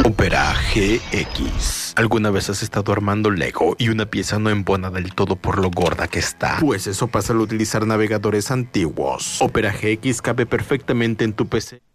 Opera GX. ¿Alguna vez has estado armando Lego y una pieza no embona del todo por lo gorda que está? Pues eso pasa al utilizar navegadores antiguos. Opera GX cabe perfectamente en tu PC.